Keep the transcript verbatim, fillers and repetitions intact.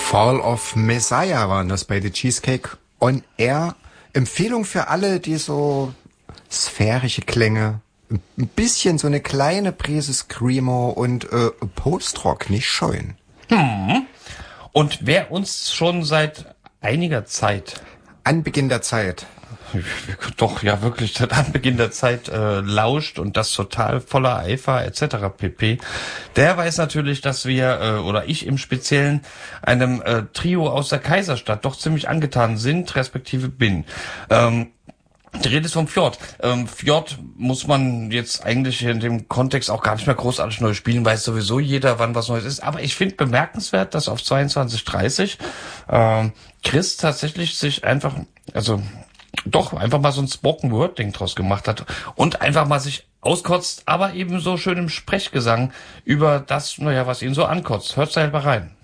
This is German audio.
Fall of Messiah waren das bei The Cheesecake on Air. Empfehlung für alle, die so sphärische Klänge, ein bisschen so eine kleine Prise Screamo und äh, Post-Rock nicht scheuen. Hm. Und wer uns schon seit einiger Zeit... Anbeginn der Zeit... Doch, ja wirklich, seit Anbeginn der Zeit äh, lauscht und das total voller Eifer et cetera pp. Der weiß natürlich, dass wir, äh, oder ich im Speziellen, einem äh, Trio aus der Kaiserstadt doch ziemlich angetan sind, respektive bin. Ähm, Die Rede ist vom Fjord. Ähm, Fjord muss man jetzt eigentlich in dem Kontext auch gar nicht mehr großartig neu spielen, weiß sowieso jeder, wann was Neues ist. Aber ich finde bemerkenswert, dass auf zweiundzwanzig dreißig ähm, Chris tatsächlich sich einfach, also doch einfach mal so ein Spoken-Word-Ding draus gemacht hat und einfach mal sich auskotzt, aber eben so schön im Sprechgesang über das, naja, was ihn so ankotzt. Hört selber rein.